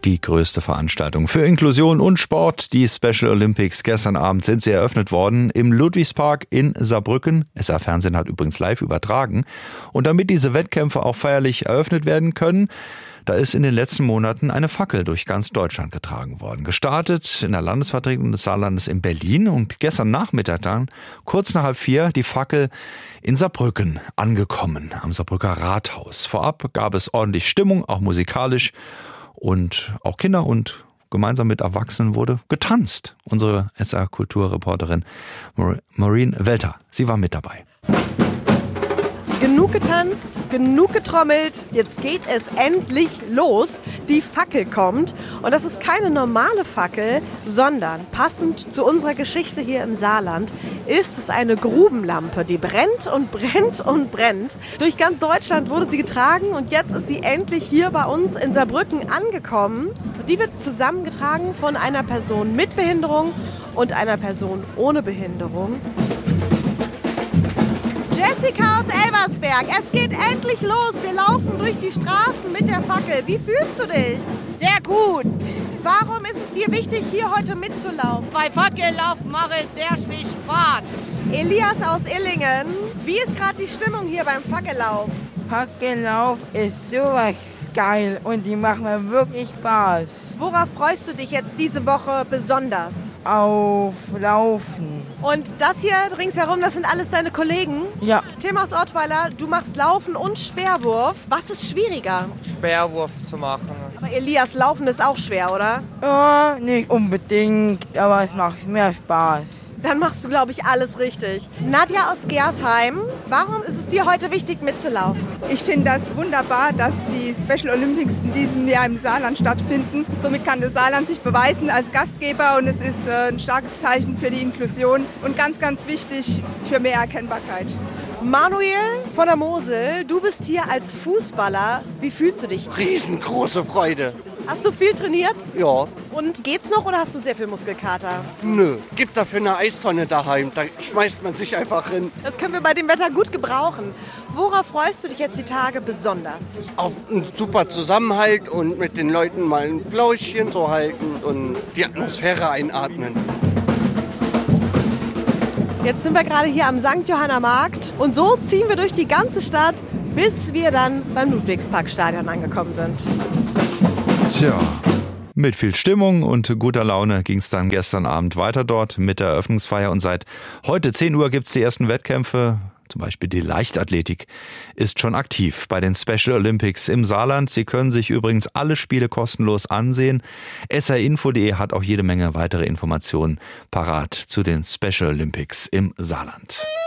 Die größte Veranstaltung für Inklusion und Sport, die Special Olympics. Gestern Abend sind sie eröffnet worden im Ludwigspark in Saarbrücken. SR Fernsehen hat übrigens live übertragen. Und damit diese Wettkämpfe auch feierlich eröffnet werden können, da ist in den letzten Monaten eine Fackel durch ganz Deutschland getragen worden. Gestartet in der Landesvertretung des Saarlandes in Berlin und gestern Nachmittag dann, kurz nach 3:30, die Fackel in Saarbrücken angekommen, am Saarbrücker Rathaus. Vorab gab es ordentlich Stimmung, auch musikalisch. Und auch Kinder und gemeinsam mit Erwachsenen wurde getanzt. Unsere SR-Kulturreporterin Maureen Welter, sie war mit dabei. Genug getanzt, genug getrommelt, jetzt geht es endlich los. Die Fackel kommt und das ist keine normale Fackel, sondern passend zu unserer Geschichte hier im Saarland ist es eine Grubenlampe, die brennt und brennt und brennt. Durch ganz Deutschland wurde sie getragen und jetzt ist sie endlich hier bei uns in Saarbrücken angekommen. Und die wird zusammengetragen von einer Person mit Behinderung und einer Person ohne Behinderung. Jessica aus Elversberg, es geht endlich los. Wir laufen durch die Straßen mit der Fackel. Wie fühlst du dich? Sehr gut. Warum ist es dir wichtig, hier heute mitzulaufen? Bei Fackellauf mache es sehr viel Spaß. Elias aus Illingen, wie ist gerade die Stimmung hier beim Fackellauf? Fackellauf ist sowas geil und die machen mir wirklich Spaß. Worauf freust du dich jetzt diese Woche besonders? Auf Laufen. Und das hier ringsherum, das sind alles deine Kollegen? Ja. Tim aus Ortweiler, du machst Laufen und Speerwurf. Was ist schwieriger? Speerwurf zu machen. Aber Elias, Laufen ist auch schwer, oder? Nicht unbedingt, aber es macht mehr Spaß. Dann machst du, glaube ich, alles richtig. Nadja aus Gersheim, warum ist es dir heute wichtig mitzulaufen? Ich finde das wunderbar, dass die Special Olympics in diesem Jahr im Saarland stattfinden. Somit kann das Saarland sich beweisen als Gastgeber und es ist ein starkes Zeichen für die Inklusion und ganz, ganz wichtig für mehr Erkennbarkeit. Manuel von der Mosel, du bist hier als Fußballer. Wie fühlst du dich? Riesengroße Freude. Hast du viel trainiert? Ja. Und geht's noch oder hast du sehr viel Muskelkater? Nö. Gibt dafür eine Eistonne daheim. Da schmeißt man sich einfach hin. Das können wir bei dem Wetter gut gebrauchen. Worauf freust du dich jetzt die Tage besonders? Auf einen super Zusammenhalt und mit den Leuten mal ein Plauschchen so halten und die Atmosphäre einatmen. Jetzt sind wir gerade hier am St. Johanna Markt und so ziehen wir durch die ganze Stadt, bis wir dann beim Ludwigsparkstadion angekommen sind. Tja, mit viel Stimmung und guter Laune ging es dann gestern Abend weiter dort mit der Eröffnungsfeier. Und seit heute 10 Uhr gibt es die ersten Wettkämpfe. Zum Beispiel die Leichtathletik ist schon aktiv bei den Special Olympics im Saarland. Sie können sich übrigens alle Spiele kostenlos ansehen. srinfo.de hat auch jede Menge weitere Informationen parat zu den Special Olympics im Saarland.